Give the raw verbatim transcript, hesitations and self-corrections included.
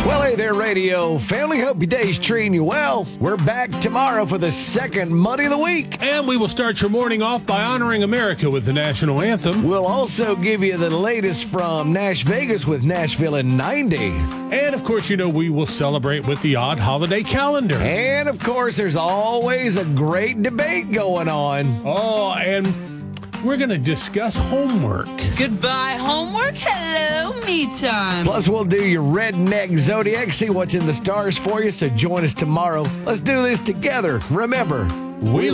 Well, hey there, radio family. Hope your day's treating you well. We're back tomorrow for the second Monday of the week. And we will start your morning off by honoring America with the national anthem. We'll also give you the latest from Nash Vegas with Nashville in ninety. And, of course, you know, we will celebrate with the odd holiday calendar. And, of course, there's always a great debate going on. Oh, and we're going to discuss homework. Goodbye, homework. Hello, me time. Plus, we'll do your redneck zodiac, see what's in the stars for you. So join us tomorrow. Let's do this together. Remember, We